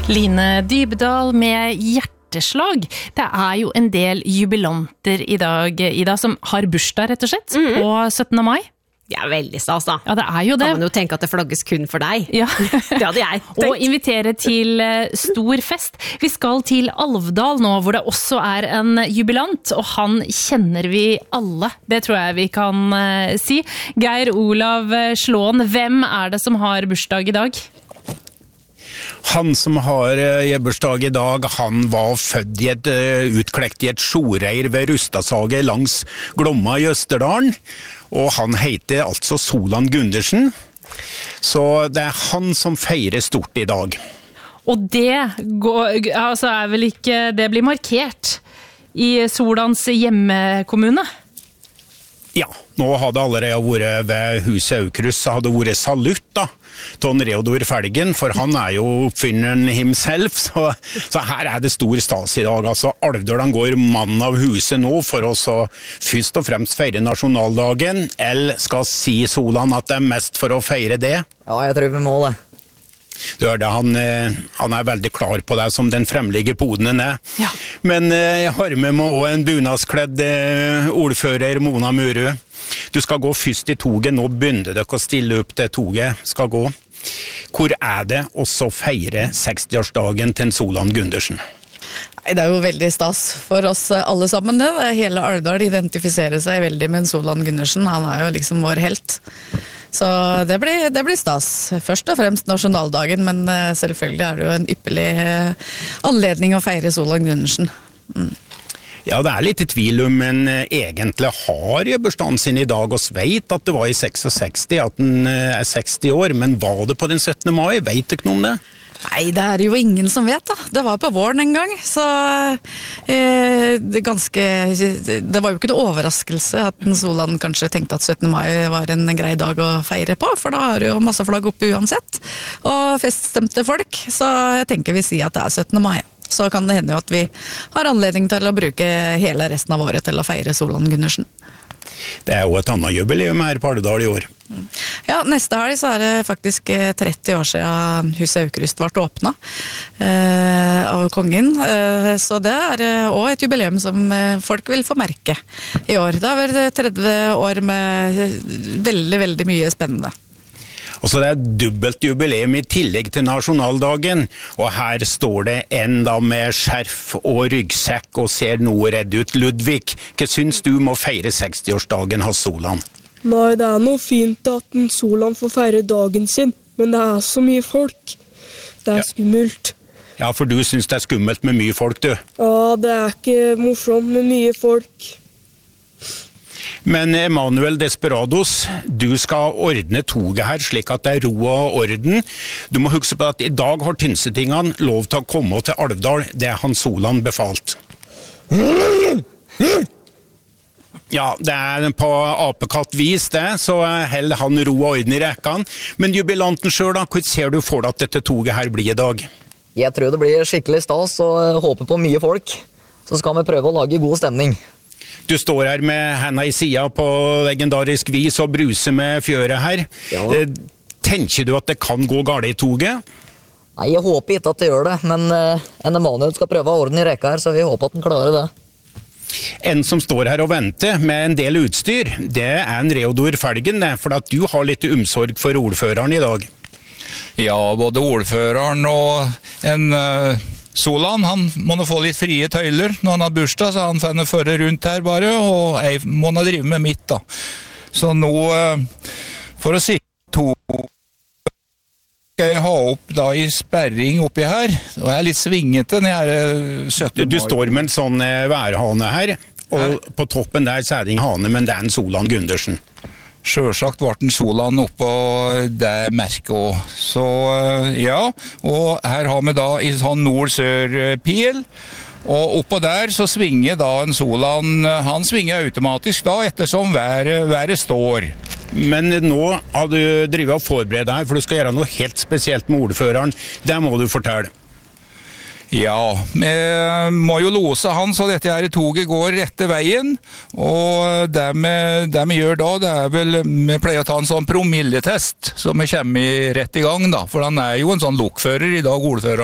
Line Dybdahl med hjerteslag. Det jo en del jubilanter I dag, Ida, som har bursdag rett og slett, på 17. mai. Ja, veldig stas da. Ja, det jo det. Kan man jo tenke at det flagges kun for deg. Ja. Det hadde jeg tenkt. Og invitere til stor fest. Vi skal til Alvdal nå, hvor det også en jubilant, og han kjenner vi alle. Det tror jeg vi kan si. Geir Olav Slåen, hvem det som har bursdag I dag? Han som har bursdag I dag, han var født utklekt I et sjoreir ved Rustadsaget langs Glomma I Østerdalen, og han heter altså Solan Gundersen, så det han som feirer stort I dag. Og det altså vel ikke, det blir markert I Solans hjemmekommune? Ja, nå hadde allerede vært ved huset Aukrust, så hadde vært salutt da, Ton Reodor Felgen, for han jo oppfinneren himself, så her det stor stas I dag. Altså, Alvdal går mann av huset nå for å først og fremst feire nasjonaldagen, eller skal si Solan at det mest for å feire det? Ja, jeg tror vi må det. Du hørte, han veldig klar på det som den fremlige poden Ja. Men jeg har med meg også en bunadskledd ordfører Mona Murud. Du skal gå først I toget, nå begynner dere å stille opp det toget skal gå. Hvor det også feire 60-årsdagen til Solan Gundersen? Det jo veldig stas for oss alle sammen det. Hele Alvdal identifiserer seg veldig med Solan Gundersen. Han jo liksom vår helt. Så det blir stas. Først og fremst nasjonaldagen, men selvfølgelig det jo en ypperlig anledning å feire Solan Gundersen. Ja, det litt I tvil om, men egentlig har bursdagen sin I dag, og vet at det var I 66, at den 60 år, men var det på den 17. mai? Vet du ikke noe om det? Nei, det jo ingen som vet da. Det var på våren en gang, så det var jo ikke noe overraskelse at Solan kanskje tenkte at 17. mai var en grei dag å feire på, for da jo masse flagg oppe uansett, og feststemte folk, så jeg tenker vi sier at det 17. mai. Så kan det hende jo at vi har anledning til å bruke hele resten av året til å feire Solan Gundersen. Det jo et annet jubileum her på Alvdal I år. Ja, neste helg så det faktisk 30 år siden huset Aukrust ble åpnet av kongen. Så det også et jubileum som folk vil få merke I år. Det har vært 30 år med veldig, veldig mye spennende. Og så det dubbelt jubileum I tillegg til nasjonaldagen, og her står det en da med skjerf og ryggsekk og ser noe redd ut. Ludvig, hva syns du må feire 60-årsdagen hos Solan? Nei, det noe fint at Solan får feire dagen sin, men det så mye folk. Det skummelt. Ja, for du syns det skummelt med mye folk, du? Ja, det ikke morsomt med mye folk. Men Emanuel Desperados, du skal ordne toget her slik at det ro og orden. Du må huske på at I dag har Tynsetingene lov til å komme til Alvdal, det han Solan befalt. Ja, det på apekattvis det, så heller han ro og orden I rekkene. Men jubilanten selv da, hva ser du for deg at dette toget her blir I dag? Jeg tror det blir skikkelig stas og håper på mye folk. Så skal vi prøve å lage god stemning. Du står her med hendene I siden på legendarisk vis og bruser med fjøret her. Ja. Tenker du at det kan gå galt I toget? Nei, jeg håper ikke at det gjør det, men en Emanuel skal prøve å ordne I rekka her, så vi håper at den klarer det. En som står her og venter med en del utstyr, det en Reodor Felgen, for at du har litt omsorg for ordføreren I dag. Ja, både ordføreren og en Solan, han må nå få litt frie tøyler når han har bursdag, så han får føre rundt her bare, og jeg må nå drive med mitt da. Så nå, for å si to, skal jeg ha opp da I sperring oppi her, og jeg litt svingete når jeg 17 år. Du står med en sånn værhane her, og på toppen der så det en hane, men det en Solan Gundersen. Selvsagt var den Solan oppå det merket også. Så ja, og her har vi da I sånn nord-sør-pil, og oppå der så svinger da en Solan, han svinger automatisk da ettersom været står. Men nå har du drivet og forberedt deg, for du skal gjøre noe helt spesielt med ordføreren. Det må du fortelle. Ja, vi må jo lose han så dette her toget går rette veien, og det vi gjør da, det vel, vi pleier å ta en sånn promilletest, så vi kommer rett I gang da, for han jo en sånn lokfører I dag, ordføreren.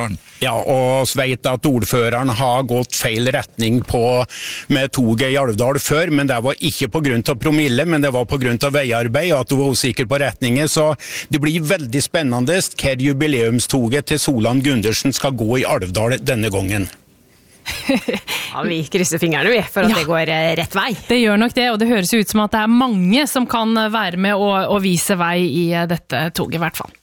Ja, og vi vet at ordføreren har gått feil retning med toget i Alvdal før, men det var ikke på grunn av promille, men det var på grunn av veiarbeid, og at du var usikker på retningen, så det blir veldig spennende hva jubileumstoget til Solan Gundersen skal gå i Alvdal denne gangen. Ja, vi krysser fingrene for at det går rett vei. Det gjør nok det, og det høres ut som at det er mange som kan være med og vise vei i dette toget i hvert fall.